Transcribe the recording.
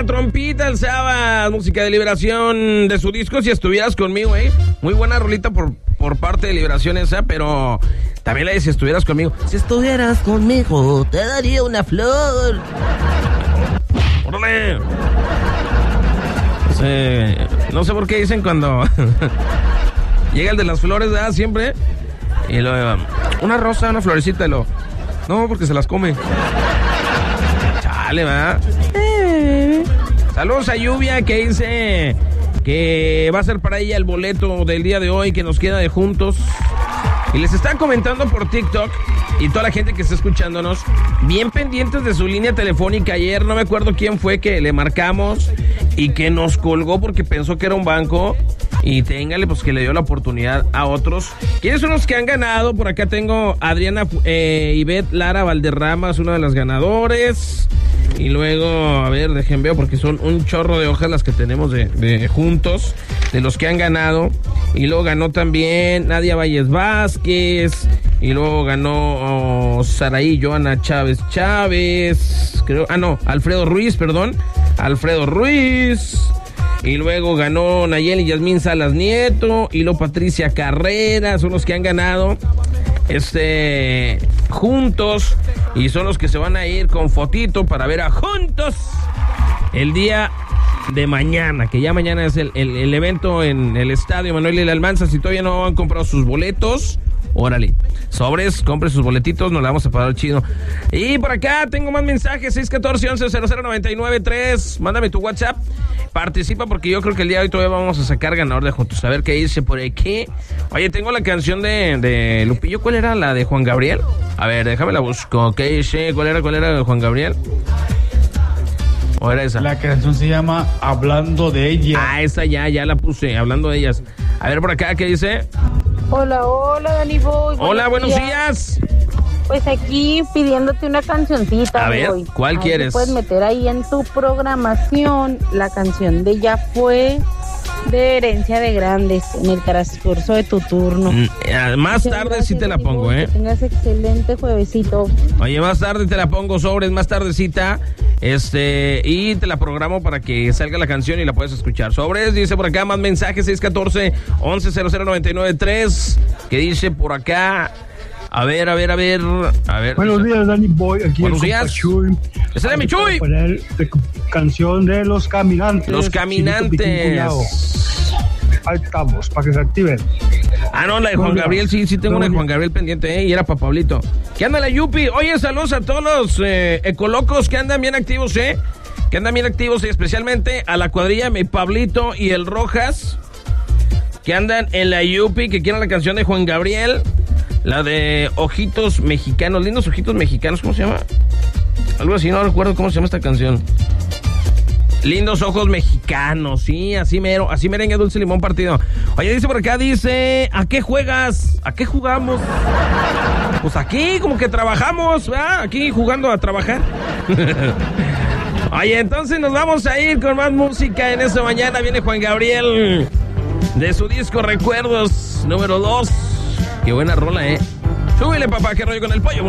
Trompita el sábado, música de Liberación de su disco Si Estuvieras Conmigo, muy buena rolita por parte de Liberación esa, pero también la de Si Estuvieras Conmigo. Si estuvieras conmigo, te daría una flor. ¡Órale! No sé por qué dicen cuando llega el de las flores, ¿verdad? Siempre. Y luego, una rosa, una florecita, y lo... No, porque se las come. Chale, ¿verdad? Saludos a Lluvia, que dice que va a ser para ella el boleto del día de hoy que nos queda de Juntos. Y les están comentando por TikTok y toda la gente que está escuchándonos, bien pendientes de su línea telefónica. Ayer no me acuerdo quién fue que le marcamos y que nos colgó porque pensó que era un banco. Y téngale, pues que le dio la oportunidad a otros. ¿Quiénes son los que han ganado? Por acá tengo Adriana Ivette Lara Valderrama, es una de las ganadores. Y luego, a ver, dejen veo, porque son un chorro de hojas las que tenemos de Juntos, de los que han ganado. Y luego ganó también Nadia Valles Vázquez. Y luego ganó Saraí Joana Chávez, creo. Alfredo Ruiz. Y luego ganó Nayeli Yasmín Salas Nieto. Y luego Patricia Carrera. Son los que han ganado Juntos. Y son los que se van a ir con fotito para ver a Juntos el día de mañana, que ya mañana es el evento en el estadio Manuel Lila Almanza. Si todavía no han comprado sus boletos, órale, sobres, compre sus boletitos, nos la vamos a pagar chido. Y por acá tengo más mensajes, 614-11-0099-3, mándame tu WhatsApp, participa porque yo creo que el día de hoy todavía vamos a sacar ganador de Juntos. A ver qué dice por aquí. Oye, tengo la canción de Lupillo. ¿Cuál era la de Juan Gabriel? A ver, déjame la busco. ¿Qué dice? ¿Cuál era de Juan Gabriel? ¿O era esa? La canción se llama Hablando de Ellas. Ah, esa ya la puse, Hablando de Ellas. A ver por acá, ¿qué dice? Hola, Dani Boy. Hola, buenos días. Pues aquí pidiéndote una cancioncita. A ver, hoy. ¿cuál quieres? Puedes meter ahí en tu programación la canción de Ya Fue, de Herencia de Grandes, en el transcurso de tu turno. Más tarde sí te la pongo, Que tengas excelente juevesito. Oye, más tarde te la pongo, sobres, más tardecita. Y te la programo para que salga la canción y la puedes escuchar. Sobres, dice por acá, más mensajes, 614-11-0099-3. ¿Qué dice por acá? A ver. Buenos días, Dani Boy. Aquí buenos días. Chuy. ¡Esa es mi Chuy! Poner canción de Los Caminantes. Los Caminantes. Ahí estamos, para que se activen. No, la de Juan Gabriel, sí tengo una de Juan Gabriel pendiente, y era para Pablito. ¿Qué anda la Yupi? Oye, saludos a todos los ecolocos que andan bien activos, y especialmente a la cuadrilla mi Pablito y el Rojas, que andan en la Yupi, que quieren la canción de Juan Gabriel, la de Ojitos Mexicanos, lindos ojitos mexicanos, ¿cómo se llama? Algo así, no recuerdo cómo se llama esta canción. Lindos ojos mexicanos, sí, así merengue dulce limón partido. Oye, dice por acá, ¿a qué juegas? ¿A qué jugamos? Pues aquí, como que trabajamos, ¿verdad? Aquí jugando a trabajar. Oye, entonces nos vamos a ir con más música en esta mañana. Viene Juan Gabriel de su disco Recuerdos número 2. Qué buena rola, Súbele, papá, qué rollo con el pollo.